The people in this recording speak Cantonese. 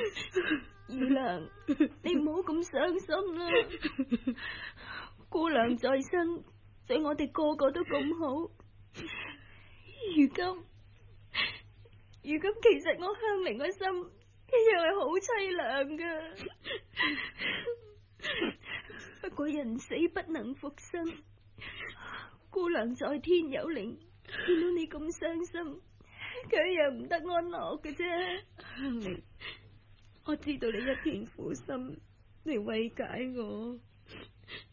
二娘，你唔好咁傷心啦。姑娘在生，對我哋個個都咁好。如今其實我香菱個心一樣係好凄涼噶。不過人死不能復生，姑娘在天有靈，見到你咁傷心，佢一樣唔得安樂嘅啫。 香菱，我知道你一片苦心嚟慰解我，